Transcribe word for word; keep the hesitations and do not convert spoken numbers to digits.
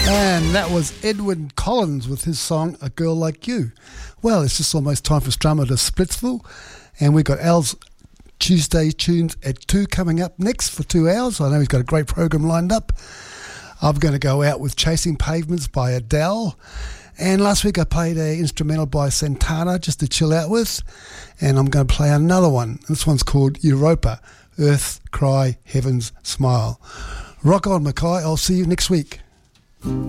And that was Edwin Collins with his song A Girl Like You. Well, it's just almost time for Strummer to Splitsville, and we've got Al's Tuesday tunes at two coming up next for two hours. I know he's got a great program lined up. I'm going to go out with Chasing Pavements by Adele, and last week I played an instrumental by Santana just to chill out with, and I'm going to play another one. This one's called Europa, Earth Cry, Heaven's Smile. Rock on, Mackay. I'll see you next week.